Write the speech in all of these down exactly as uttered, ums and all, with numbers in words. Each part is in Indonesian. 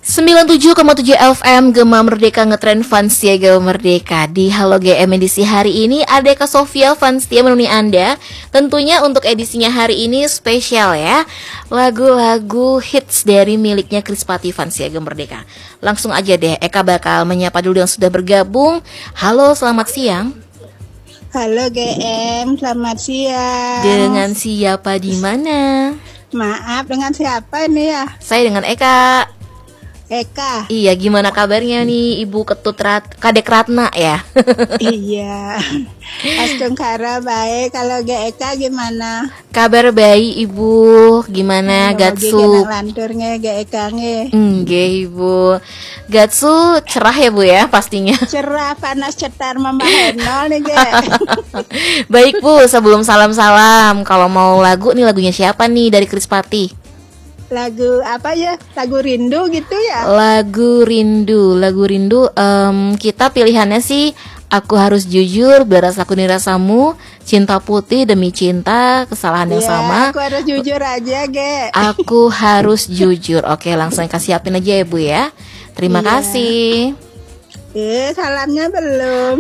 sembilan puluh tujuh koma tujuh F M Gema Merdeka ngetrend fans ya Gema Merdeka. Di Halo G M edisi hari ini ada Kak Sofia fans setia menemani Anda. Tentunya untuk edisinya hari ini spesial ya, lagu-lagu hits dari miliknya Krispati fans ya Gema Merdeka. Langsung aja deh, Eka bakal menyapa dulu yang sudah bergabung. Halo, selamat siang. Halo G M, selamat siang. Dengan siapa di mana? Maaf, dengan siapa nih ya? Saya dengan Eka. Eka. Iya, gimana kabarnya nih Ibu Ketut Rat Kadek Ratna ya? Iya. Astungkara baik. Kalau G Eka gimana? Kabar baik Ibu. Gimana Gatsu? Lanturnya G Eka nge. Nggih Ibu. Gatsu cerah ya Bu ya pastinya. Cerah, panas cetar membaheno nih G. Baik Bu, sebelum salam-salam, kalau mau lagu nih, lagunya siapa nih dari Krispati? Lagu apa ya? Lagu rindu gitu ya? Lagu rindu, lagu rindu. Um, kita pilihannya sih Aku Harus Jujur, Beras Aku Nih Rasamu, Cinta Putih, Demi Cinta, Kesalahan Yang ya, Sama. Aku Harus Jujur aja, Ge. Aku Harus Jujur. Oke, langsung kasih siapin aja ya Bu ya. Terima iya. kasih. Eh, salamnya belum.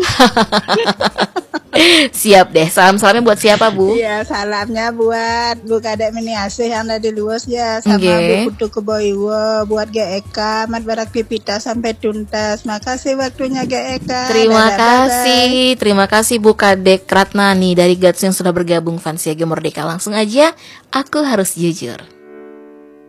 Siap deh, salam-salamnya buat siapa Bu? Iya, salamnya buat Bu Kadek Miniasih yang ada di luas ya, sama okay. Bu Putu Keboiwo, buat G E K, Mat Barak Pipita sampai tuntas. Makasih waktunya G E K. Terima Dadah, kasih, bye-bye. terima kasih Bu Kadek Ratna nih dari Gats yang sudah bergabung fans ya Gema Merdeka. Langsung aja, Aku Harus Jujur.